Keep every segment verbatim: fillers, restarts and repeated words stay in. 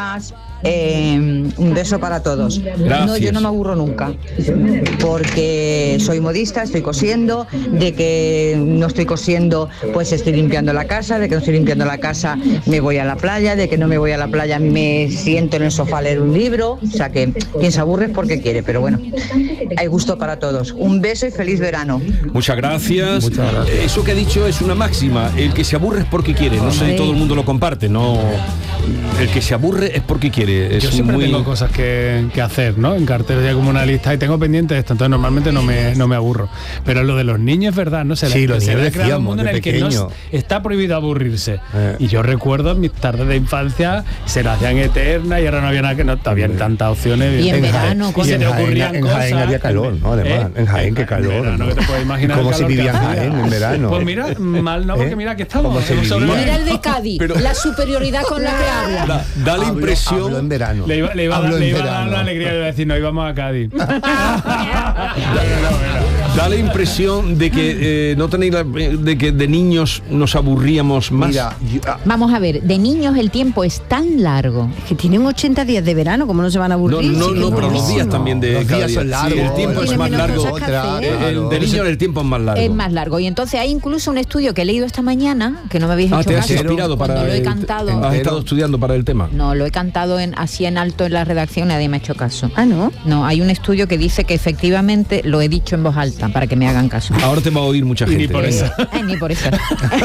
días. Eh, un beso para todos. Gracias. No, yo no me aburro nunca, porque soy modista, estoy cosiendo, de que no estoy cosiendo, pues estoy limpiando la casa, de que no estoy limpiando la casa, me voy a la playa, de que no me voy a la playa, me siento en el sofá a leer un libro. O sea que quien se aburre es porque quiere, pero bueno, hay gusto para todos. Un beso y feliz verano. Muchas gracias. Muchas gracias. Eso que ha dicho es una máxima. El que se aburre es porque quiere. No sé si todo el mundo lo comparte. No. El que se aburre es porque quiere. Es Yo siempre muy... tengo cosas que, que hacer, ¿no? En cartel ya como una lista y tengo pendiente esto, entonces normalmente no me, no me aburro. Pero lo de los niños es verdad, ¿no? Se Sí, le, los se niños le ha creado un decíamos, mundo de en el que no pequeño. es- está prohibido aburrirse. Eh. Y yo recuerdo en mis tardes de infancia se las hacían eternas y ahora no había nada que no había tantas opciones. Y en En verano, Jaén, con- y se en le Jaén, ocurrían en cosas. Jaén había calor, ¿no? Además, ¿Eh? en Jaén, qué calor. En verano, ¿no? que te puedes imaginar ¿Cómo el se calor vivía que en hacía. Jaén en verano? Pues mira, mal no, porque ¿Eh? mira que estamos. ¿Cómo se hemos vivía? sobrevivido. Mira el de Cádiz, Pero- la superioridad con la que habla. Da, da la Hablo- impresión... hablo en verano. Le iba, le iba, a Hablo dar- en le iba a dar verano. la alegría de decir, no íbamos a Cádiz. Da la impresión de que eh, no tenéis la- de que de niños nos aburríamos más. Mira, yo- ah, Vamos a ver, de niños el tiempo es tan largo. Que tienen ochenta días de verano, ¿cómo no se van a no, aburrir? no, Sí, no, qué pero los buenísimo. días también de los cada días día. son largos. Sí, el tiempo es Tiene más menos largo. cosas que Otra, hacer. Eh, el claro. de niños el tiempo es más largo. Es más largo. Y entonces hay incluso un estudio que he leído esta mañana, que no me habéis Ah, hecho te has caso, inspirado cuando para lo he el- cantado. Has estado estudiando para el tema. No, lo he cantado en, así en alto en la redacción, nadie me ha hecho caso. Ah, ¿no? No, hay un estudio que dice que efectivamente lo he dicho en voz alta, para que me hagan caso. Ahora te va a oír mucha Y gente. ni por Venga. eso. Ay, ni por eso.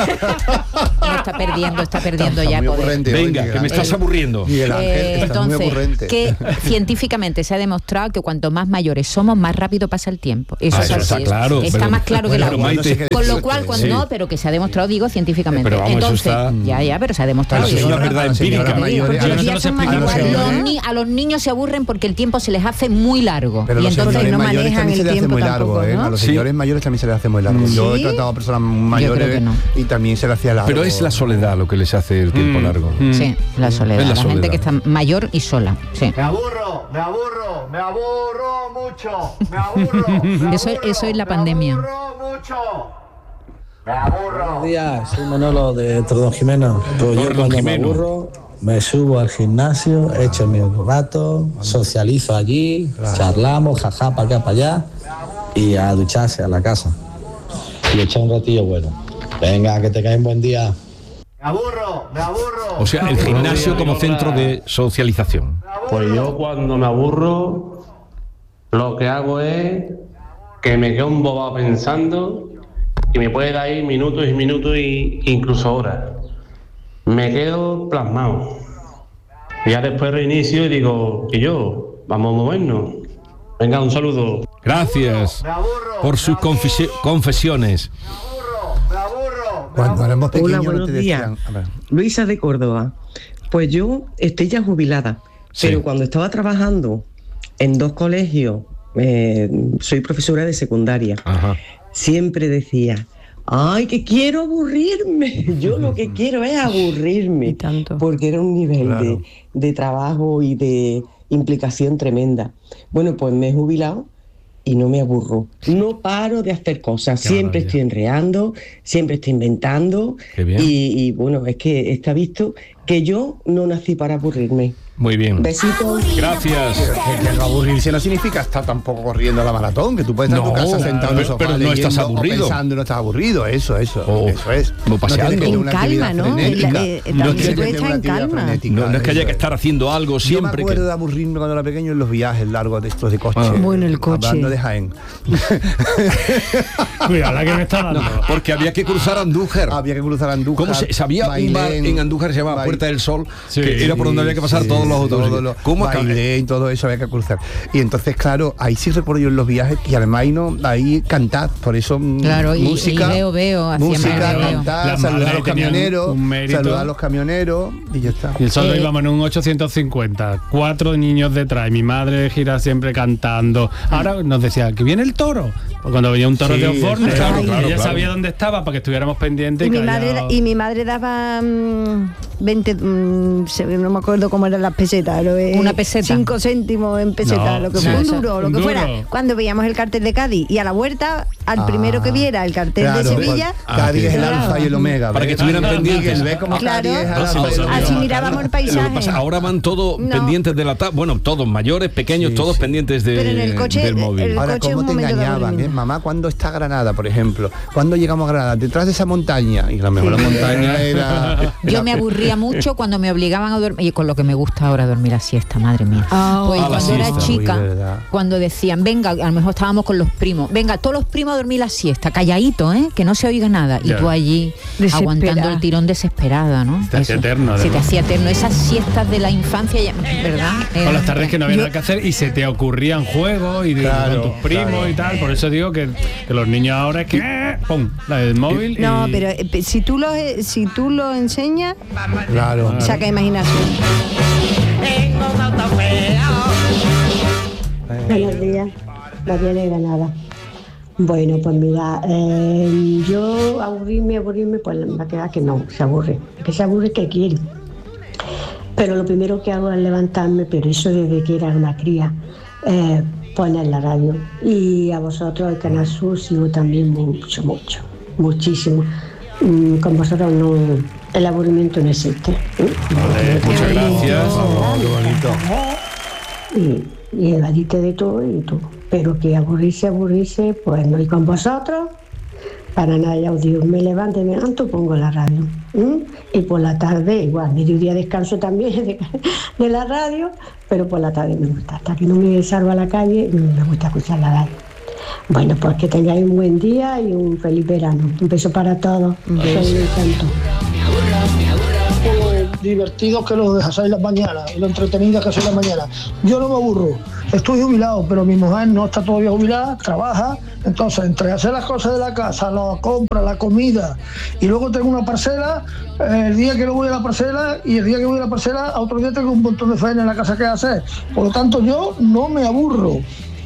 No, está perdiendo, está perdiendo está ya muy poder. ocurrente hoy, Venga, Miguel que me Ángel. estás aburriendo. Miguel Ángel, Eh, estás muy entonces, ocurrente. que científicamente se ha demostrado que cuanto más mayores somos, más rápido pasa el tiempo. Eso Ah, es eso así, está es- claro, está pero- más claro que el bueno, agua. Maite, Con lo cual, cuando sí. no, pero que se ha demostrado, digo, científicamente. Pero vamos, eso Entonces, está- ya, ya, pero se ha demostrado. Pero eso es digo, una verdad Las señoras empírica. mayores, Porque a los los- días son más a los iguales. señores- Los ni- a los niños se aburren porque el tiempo se les hace muy largo. Pero y los entonces señores no mayores manejan también se el les hace tiempo muy largo, tampoco, ¿eh? ¿no? A los Sí. señores mayores también se les hace muy largo. Yo he ¿Sí? tratado a personas mayores creo que no. y también se les hacía largo. Pero es la soledad lo que les hace el tiempo Mm, largo. mm. Sí, la soledad. Es la la, gente soledad. que está mayor y sola. Sí. Me aburro, me aburro, me aburro mucho, me aburro. me Eso- aburro, eso es la me pandemia. aburro mucho. Me aburro. Buenos días, soy Manolo de Tordón Jimeno. Pues yo Tordón cuando Jimeno. me aburro, me subo al gimnasio, echo mi rato, socializo allí, charlamos, jaja, para acá, para allá, y a ducharse a la casa. Y echar un ratillo bueno. Venga, que te cae un buen día. Me aburro, me aburro. O sea, el gimnasio como centro de socialización. Pues yo cuando me aburro, lo que hago es que me quedo embobado pensando y me puede dar ahí minutos y minutos e incluso horas. Me quedo plasmado. Y ya después reinicio y digo, que yo, vamos a movernos. Venga, un saludo. Gracias Me aburro. por sus confesi- confesiones. Me aburro. me Cuando éramos pequeños Hola, no buenos te días. decían... A ver. Luisa de Córdoba. Pues yo estoy ya jubilada, Sí. pero cuando estaba trabajando en dos colegios, eh, soy profesora de secundaria, Ajá. siempre decía, ay, que quiero aburrirme. Yo lo que quiero es aburrirme. Y tanto. Porque era un nivel Claro. de, de trabajo y de implicación tremenda. Bueno, pues me he jubilado y no me aburro. No paro de hacer cosas. Qué Siempre maravilla. estoy enreando, siempre estoy inventando. Qué bien. Y, y bueno, es que está visto que yo no nací para aburrirme. Muy bien. Besitos. Gracias. Que, que no aburrirse no significa estar tampoco corriendo a la maratón, que tú puedes estar No, en tu casa claro, sentado en el pero- sofá pero no leyendo estás o aburrido. pensando, no estás aburrido, eso, eso, O- eso es. o paseando. tienes que tener En una calma, actividad ¿no? frenética. La- eh, No también tienes se que puede tener estar una en actividad calma. frenética, No, no es que haya eso que estar haciendo algo Yo me siempre. acuerdo que... de aburrirme cuando era pequeño en los viajes largos de estos de coche. Ah. Bueno, el coche. Hablando de Jaén. Cuidado, la que me está dando. Porque había que cruzar Andújar. Había que cruzar Andújar. ¿Cómo se, sabía un bar Bailén, en Andújar que se llamaba Bail- Puerta del Sol? Sí, que era por donde había que pasar sí, todos los autobuses. todo lo- ¿Cómo acabé? Bailén, todo eso había que cruzar. Y entonces, claro, ahí sí recuerdo yo en los viajes y además ahí, no, ahí cantar, por eso mm, Claro, y- música, y veo, veo, hacían música, veo, veo. cantar, Las saludar a madres los tenían camioneros, un mérito. saludar a los camioneros y ya está. Y el sol Eh, íbamos en un ochocientos cincuenta, cuatro niños detrás, y mi madre gira siempre cantando. Ahora nos decía, que viene el toro. Cuando veía un toro Sí, de Osorno, sí. claro, Ay. claro, ella claro. sabía dónde estaba para que estuviéramos pendientes. Y mi, callados. madre, y mi madre daba mm, veinte, mm, se- no me acuerdo cómo eran las pesetas. Lo de Una peseta. cinco céntimos en peseta, No, lo que sí. fue un Eso. duro, lo Un que duro. fuera. Cuando veíamos el cartel de Cádiz y a la vuelta, al Ah, primero que viera el cartel Claro, de Sevilla, pues, Cádiz es el Claro. alfa y el omega. Para que ¿ves? estuvieran Miguel, pendientes. ¿ves cómo Claro. Cádiz es el Ah, alfa y el sí, omega? así mirábamos el Lo que paisaje. pasa, ahora van todos No. pendientes de la tabla, bueno, todos mayores, pequeños, Sí, todos sí. pendientes de, Pero en el coche, del móvil. el- Ahora, coche es ¿cómo un te momento de engañaban, eh? aburrimiento. Mamá, ¿cuándo está Granada, por ejemplo? ¿Cuándo llegamos a Granada? Detrás de esa montaña. Y la mejor montaña era... Yo me aburría mucho cuando me obligaban a dormir, y con lo que me gusta ahora dormir la siesta, madre mía. Ah, pues a la cuando era siesta. chica, Uy, de verdad. cuando decían, venga, a lo mejor estábamos con los primos, venga, todos los primos a dormir la siesta, calladito, ¿eh? Que no se oiga nada. Y Ya. tú allí Desesperada. aguantando el tirón desesperada, ¿no? te hacía Eso. eterno, Se te además. hacía eterno. Esas siestas de la infancia, ya- ¿verdad? O Eran- las tardes que no había nada que hacer y se te ocurrían juegos y de, Claro, con tus primos claro. y tal. Por eso digo que, que los niños ahora es que ¡pum! La del móvil. No, y- pero eh, pe- si tú lo eh, si tú lo enseñas, Claro. saca imaginación. Buenos días, María de Granada. Bueno, pues mira, eh, yo aburrirme, aburrirme, pues la verdad que no, se aburre. Que se aburre que quiere. Pero lo primero que hago es levantarme, pero eso desde que era una cría, eh, poner la radio. Y a vosotros, el Canal Sur, sigo también mucho, mucho, muchísimo. Mm, con vosotros no, el aburrimiento no existe. ¿eh? Vale, muchas gracias. Oh, qué bonito. y, y evadite de todo y todo. Pero que aburrirse, aburrirse, pues no. Y con vosotros, para nada, ya os digo, me levanto y me levanto, pongo la radio. ¿m? Y por la tarde, igual, mediodía descanso también de, de la radio, pero por la tarde me gusta. Hasta que no me salgo a la calle, me gusta escuchar la radio. Bueno, pues que tengáis un buen día y un feliz verano. Un beso para todos. Soy Canto. Divertidos que los dejáis las mañanas y lo entretenidas que son las mañanas. Yo no me aburro, estoy jubilado, pero mi mujer no está todavía jubilada, trabaja, entonces entre hacer las cosas de la casa, la compra, la comida y luego tengo una parcela, eh, el día que no voy a la parcela y el día que voy a la parcela, a otro día tengo un montón de faena en la casa que hacer. Por lo tanto, yo no me aburro.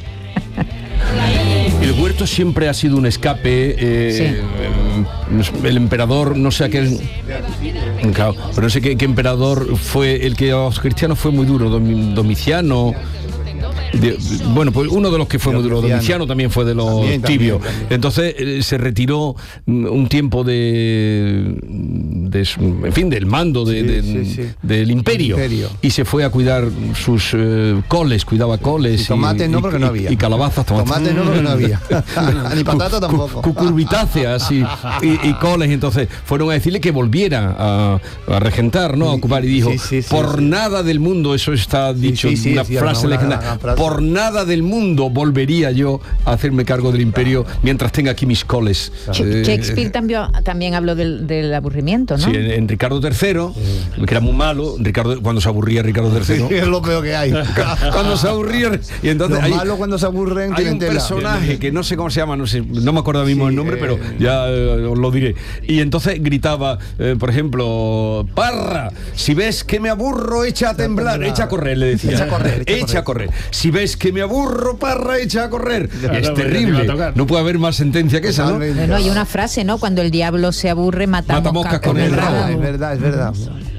El huerto siempre ha sido un escape. eh, eh, El emperador, no sé a qué. Claro, pero no sé qué, qué emperador fue el que a los cristianos fue muy duro. Domi- Domiciano. de- bueno, pues uno de los que fue muy duro. Domiciano. Domiciano también fue de los También, también, tibios. también. Entonces eh, se retiró mm, un tiempo de, de su- en fin, del mando de- Sí, de- sí, sí. del imperio, Imperio. y se fue a cuidar sus eh, coles, cuidaba coles Y tomates no, porque no había. y calabazas, tomates, Tomates no, porque no había. Ni patata tampoco. cucurbitáceas y, y, y coles, y entonces fueron a decirle que volviera a, a regentar, ¿no? A ocupar, y dijo, Sí, sí, sí, por sí. nada del mundo, eso está dicho, sí, sí, una sí, frase una- una legendaria, gran frase. por nada del mundo volvería yo a hacerme cargo del imperio mientras tenga aquí mis coles. Eh, Shakespeare también, también habló del, del aburrimiento, ¿no? Sí, en, en Ricardo tercero, que era muy malo, Ricardo, cuando se aburría Ricardo tercero. Es lo peor que hay. Cuando se aburría, y entonces Los hay- malos cuando se aburren hay tienen un tela. personaje que no sé cómo se llama, no sé, no me acuerdo mismo Sí, el nombre, eh, pero ya eh, os lo diré. Y entonces gritaba, eh, por ejemplo, Parra, si ves que me aburro, echa a temblar, temblar. echa a correr, le decía. Echa a correr, echa a Echa a correr. Si ves que me aburro, Parra, echa a correr. Claro, es pues ya te iba a terrible. tocar. No puede haber más sentencia que esa, ¿no? Totalmente. Bueno, hay una frase, ¿no? Cuando el diablo se aburre, mata, Mata moscas moscas con con el el rabo. rabo. Es verdad, es verdad.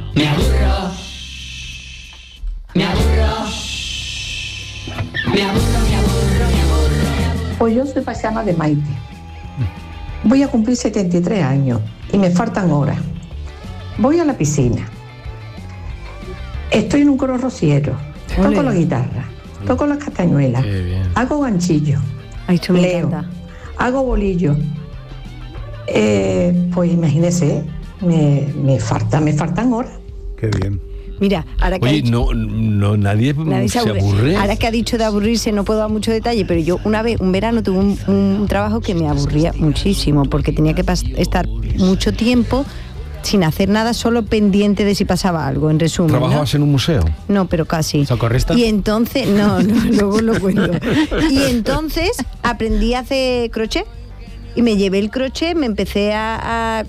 Pues yo soy paisana de Maite. Voy a cumplir setenta y tres años y me faltan horas. Voy a la piscina. Estoy en un coro rociero. Toco Ole. la guitarra. Toco las castañuelas. Qué bien. Hago ganchillo. Ay, esto me Leo. encanta. Hago bolillo. Eh, pues imagínese, me, me falta, me faltan horas. Qué bien. Mira, ahora que ha Oye, dicho- no, no nadie, nadie se aburre. Ahora que ha dicho de aburrirse, no puedo dar mucho detalle, pero yo una vez, un verano, tuve un, un trabajo que me aburría muchísimo, porque tenía que pas- estar mucho tiempo sin hacer nada, solo pendiente de si pasaba algo, en resumen. ¿no? ¿Trabajabas en un museo? No, pero casi. ¿Socorrista? Y entonces, no, no, luego lo cuento. Y entonces aprendí a hacer crochet. Y me llevé el crochet, me empecé a, a- como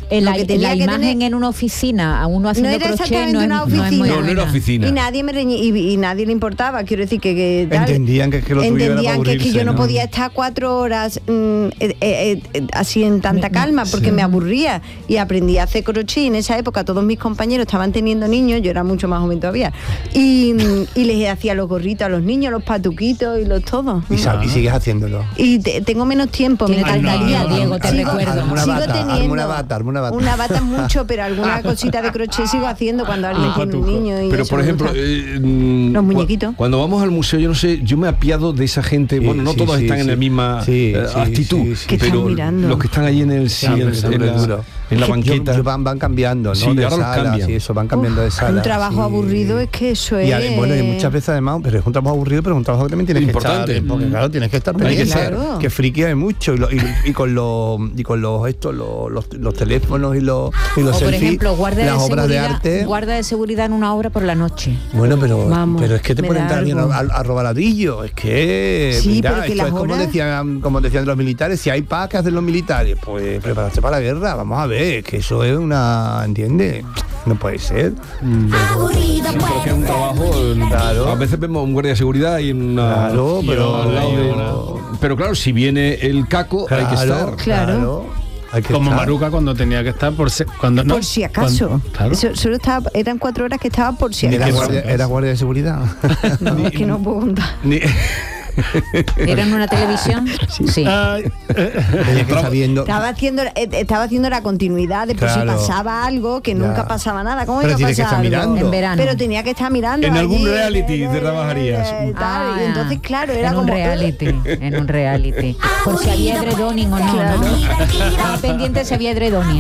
El- Lo la, que tenía la que imagen tener- en una oficina, a uno No haciendo era crochet, exactamente no es, una no es muy oficina. No, no era buena. oficina. Y nadie me reñi- y, y nadie le importaba, quiero decir que, que tal. Entendían que, que lo tuyo era para Entendían que, es que aburrirse, yo no, ¿no? podía estar cuatro horas mm, eh, eh, eh, así en tanta calma porque me aburría, y aprendí a hacer crochet. Y en esa época todos mis compañeros estaban teniendo niños, yo era mucho más joven todavía, y, y les hacía los gorritos a los niños, los patuquitos y los todos. Y, sab- y sigues haciéndolo. Y te- tengo menos tiempo, me Tiene encantaría, tanta- Diego, te sigo, recuerdo. Arma una sigo bata, teniendo arma una bata, arma una bata. una bata mucho, pero alguna cosita de crochet sigo haciendo cuando alguien tiene un niño. Y Pero eso por me ejemplo, gusta. eh, mm, Los cu- muñequitos. Cuando vamos al museo, yo no sé, yo me apiado de esa gente. Sí, bueno, no sí, todos sí, están en sí. la misma Sí, eh, sí, actitud, sí, sí. Que están pero mirando. los que están allí en el sí, Sí, en, es en duro, la, es duro. en la Yo- banqueta. yo van, van cambiando, ¿no? Sí, de ahora los sala, cambian. sí, eso, van cambiando de sala. Un trabajo sí. aburrido es que eso Y es. ade- bueno, y muchas veces además, pero es un trabajo aburrido, pero es un trabajo que también tienes Importante. que estar, porque claro, tienes que estar Hay que pendiente, ser. Claro. que friki hay mucho, y, lo- y, y con los y con los estos los, los, los teléfonos y los y los O por selfies, ejemplo, guarda de, las obras de seguridad, arte. guarda de seguridad en una obra por la noche. Bueno, pero, Vamos, pero es que te me pueden da entrar bien a, algo. a, a robar ladrillo. Es que, Sí, mira, pero que esto las es como horas- decían, como decían los militares, si hay paz, ¿qué hacen los militares? Pues prepararse para la guerra, vamos a ver, que eso es una, ¿entiendes? No puede ser. Creo que es un trabajo. eh, Claro. A veces vemos un guardia de seguridad y una. Claro, y pero- al lado de- pero claro, si viene el caco, hay que estar. Claro. Hay que Como estar. Maruca cuando tenía que estar por se- cuando no, Por si acaso. cuando- claro. Eso- solo estaba, eran cuatro horas que estaba por si Era acaso. guardia, era guardia de seguridad. No, es que no puedo contar. Ni- ¿Era en una televisión? Sí. Ay, Tenía que estar viendo. Estaba haciendo, eh, estaba haciendo la continuidad de por Claro. si pasaba algo, que Ya. nunca pasaba nada. ¿Cómo Pero iba a tiene que pasar estar algo? mirando. En verano. Pero tenía que estar mirando. En algún allí, reality eh, te trabajarías. eh, tal, Ah, y entonces, claro, era en como. un reality, en un reality. Por si había edredoning o no, Claro. ¿no? Estaba pendiente si había edredoning.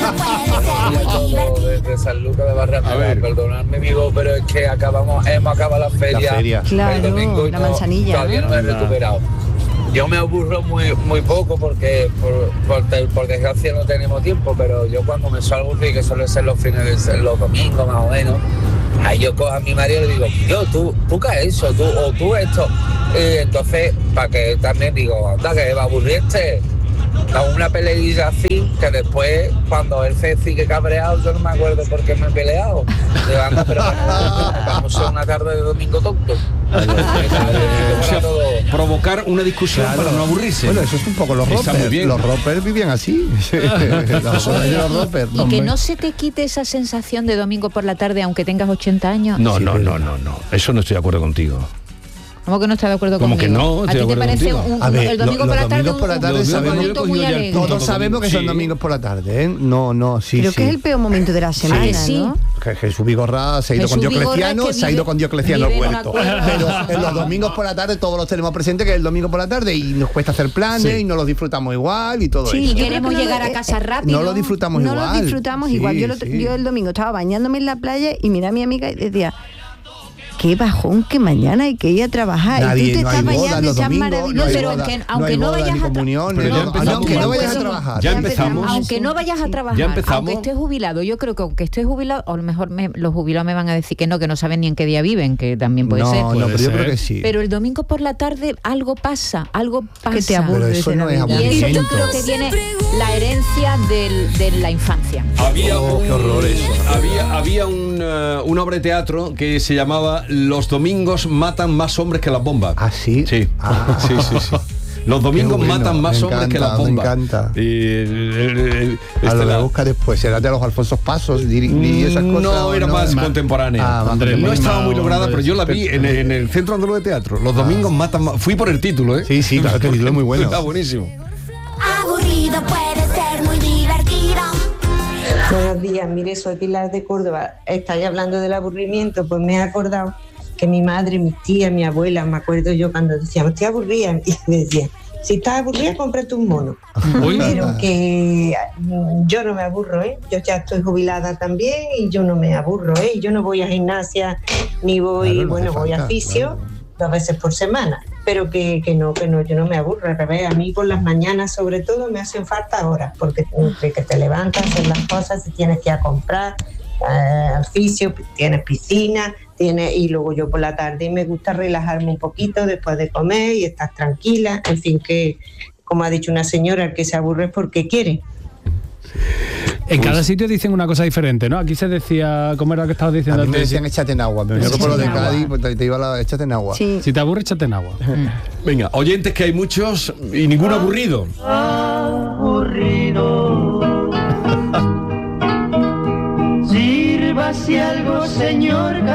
Desde San Lucas de Barra A ver. perdonadme amigo, pero es que acabamos, hemos acabado la feria, La feria. Claro, el domingo y la no- manzanilla, todavía ¿no? no me he recuperado. Yo me aburro muy muy poco porque por, por, por desgracia no tenemos tiempo, pero yo cuando me suelo aburrir, que suele ser los fines de los domingos más o menos, ahí yo cojo a mi marido y le digo, yo, tú, tú qué es eso, tú, o tú esto. Y entonces, para que también digo, anda, que va a aburrirte. Da una peleilla así, que después, cuando él se sigue cabreado, yo no me acuerdo por qué me he peleado. Digo, anda, pero bueno, vamos a una tarde de domingo tonto. O sea, provocar una discusión Claro. para no aburrirse. Bueno, eso es un poco los Está muy roppers. bien. Los roppers vivían así. los, los roppers. Y que no se te quite esa sensación de domingo por la tarde, aunque tengas ochenta años. No, no, no, no, no. Eso no estoy de acuerdo contigo. ¿Cómo que no estás de acuerdo ¿Cómo conmigo? que no? ¿A Estoy ti de te acuerdo parece contigo. un, A ver, el domingo lo- por la los tarde domingos un, por la tarde un sabemos- momento muy yo ya el alegre? Todos sabemos que son Sí. domingos por la tarde, ¿eh? No, no, sí, Creo sí. que es el peor momento de la semana, que sí. ¿no? Que Jesús Vigorra se ha ido Jesús con Vigorra Diocleciano, que se ha vive- ido con Diocleciano al vive en una huerto. cueva. Pero en los domingos por la tarde todos los tenemos presentes, que es el domingo por la tarde, y nos cuesta hacer planes Sí. y no los disfrutamos igual y todo Sí, eso. yo creo Queremos que no llegar lo- a casa rápido. No lo disfrutamos No igual. lo disfrutamos Sí, igual. Yo, lo- sí. yo el domingo estaba bañándome en la playa y miré a mi amiga y decía, qué bajón que mañana hay que ir a trabajar. y Nadie, tú te no hay estás bodas bañando, los estás domingos, no maravilloso. hay pero boda, aunque- no aunque hay no boda, vayas ni a tra- comuniones, Pero ya no- empezamos. aunque no vayas a Ya trabajar. Ya empezamos. Aunque no vayas a trabajar, Ya empezamos. aunque estés jubilado, yo creo que aunque estés jubilado, a lo mejor me- los jubilados me van a decir que no, que no saben ni en qué día viven, que también puede no, ser. no, Puede pero yo creo ser. que sí. Pero el domingo por la tarde algo pasa, algo pasa. Que te aburre Pero eso de no la es vida. Y eso yo aburrimiento. creo que viene la herencia del- de la infancia. Había, Oh, un- qué horror eso. había, había un, eh, una obra de teatro que se llamaba Los domingos matan más hombres que las bombas. ¿Ah, sí? Sí, Ah. sí, sí, sí. Los domingos Qué bueno, matan más me hombres que encanta, las bombas. me encanta. Y, eh, eh, A este lo la- que busca después, será de los Alfonso Pasos y, y esas cosas. No, ¿o era más contemporánea. Ah, más Andrés no Lima, estaba muy lograda, hombre, pero yo la vi en, en el Centro Andaluz de Teatro. Los domingos matan más. Fui por el título, ¿eh? Sí, sí, claro, que el título es muy bueno. Está buenísimo. Aburrido puede ser muy divertido. Buenos días, mire, soy Pilar de Córdoba. Estáis hablando del aburrimiento, pues me he acordado que mi madre, mis tías, mi abuela, me acuerdo yo cuando decíamos, estoy aburrida, y me decían, si estás aburrida, cómprate un mono. Uy. Pero que mm, yo no me aburro, ¿eh? Yo ya estoy jubilada también y yo no me aburro, ¿eh? Yo no voy a gimnasia, ni voy, Claro, no bueno, hace voy a falta, fisio claro. dos veces por semana. Pero que, que no, que no, yo no me aburro, al revés. A mí por las mañanas sobre todo me hacen falta horas, porque entre que te levantas, haces las cosas, y tienes que ir a comprar eh, al fisio, tienes piscina, tienes, y luego yo por la tarde me gusta relajarme un poquito después de comer y estás tranquila, en fin, que como ha dicho una señora, el que se aburre es porque quiere. En cada sitio dicen una cosa diferente, ¿no? Aquí se decía, ¿cómo era lo que estabas diciendo? A mí me antes? decían échate en agua, pero yo por lo de Cádiz, pues te, te iba a la échate en agua. Sí. Si te aburre, échate en agua. Venga, oyentes que hay muchos y ninguno aburrido. Aburrido. Sírvase algo, señor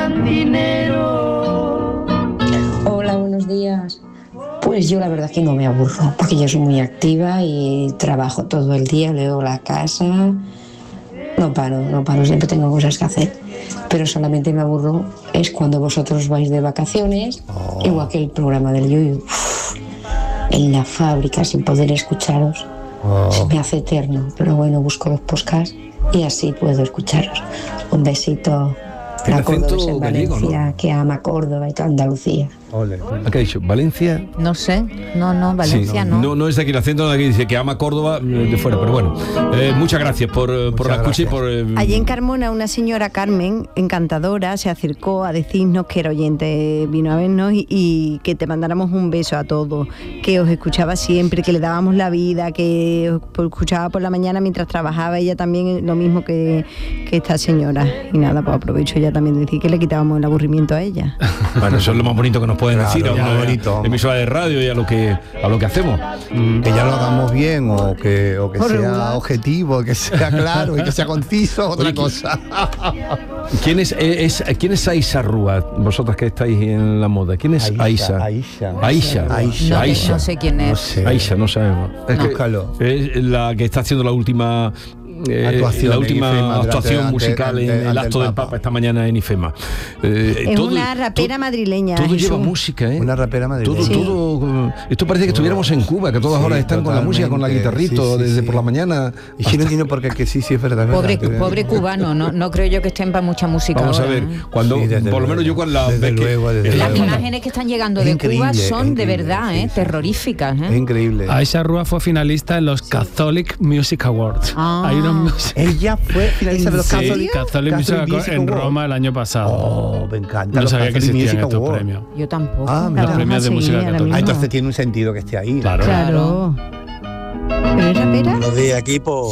cantinero. Hola, buenos días. Pues yo la verdad es que no me aburro, porque yo soy muy activa y trabajo todo el día, leo la casa, no paro, no paro, siempre tengo cosas que hacer. Pero solamente me aburro es cuando vosotros vais de vacaciones, oh. igual que el programa del Yuyu. Uf, en la fábrica sin poder escucharos, oh. se me hace eterno, pero bueno, busco los podcasts y así puedo escucharos. Un besito. La Córdoba es en Valencia, ¿no? Que ama Córdoba y toda Andalucía. Ole. ¿Qué ha dicho? ¿Valencia? No sé, no, no, Valencia sí, no. no. No es de aquí, el acento de aquí dice que ama Córdoba de fuera, pero bueno. Eh, muchas gracias por, muchas por la escucha y por... Eh, Allí en Carmona una señora Carmen, encantadora, se acercó a decirnos que era oyente, vino a vernos y, y que te mandáramos un beso a todos, que os escuchaba siempre, que le dábamos la vida, que os escuchaba por la mañana mientras trabajaba, ella también lo mismo que, que esta señora. Y nada, pues aprovecho ya también de decir que le quitábamos el aburrimiento a ella. Bueno, eso es lo más bonito que nos pueden claro, decir a una bonito. emisora de radio y a lo que a lo que hacemos. Mm, que ya lo hagamos bien o que, o que sea regular. Objetivo, que sea claro y que sea conciso, otra Oye, cosa. ¿Quién es, es, ¿Quién es Aisha Rúa? Vosotras que estáis en la moda. ¿Quién es Aisha? Aisha. Aisha. Aisha. No, Aisha. no sé quién es. No sé. Aisha, no sabemos. Es, no. que, es la que está haciendo la última... Eh, actuación la última IFEMA, actuación ante, musical ante, en ante el acto del Papa. Papa esta mañana en IFEMA. Eh, es todo, una rapera to, madrileña. Todo Jesús. lleva música, ¿eh? Una rapera madrileña. Todo, sí. todo, esto parece que estuviéramos en Cuba, que todas sí, horas están con la música, con la guitarrito, sí, sí, desde sí. por la mañana. Y si no entiendo por qué, que sí, sí es verdad. Pobre, verdad, pobre cubano, no, no creo yo que estén para mucha música. Vamos ahora, a ver, ¿eh? cuando, sí, por luego, lo menos yo cuando la desde luego, desde las luego. imágenes que están llegando de Cuba son de verdad, ¿eh? Terroríficas. ¿eh? Es increíble. Aisha Rúa fue finalista en los Catholic Music Awards. Ah. Hay unos Ella fue finalista de los sí, Catholic, Catholic Music Awards en Roma el año pasado. Oh, me encanta. No sabía que existían Music estos Award. premios. Yo tampoco. Ah, los premios de música católica. Ah, entonces tiene un sentido que esté ahí. Claro. Claro. ¿Pero es rapera? Buenos días, equipo.